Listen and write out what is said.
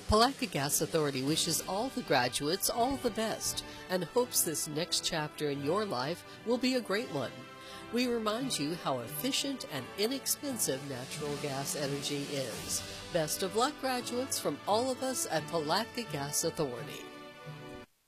Palatka Gas Authority wishes all the graduates all the best and hopes this next chapter in your life will be a great one. We remind you how efficient and inexpensive natural gas energy is. Best of luck, graduates, from all of us at Palatka Gas Authority.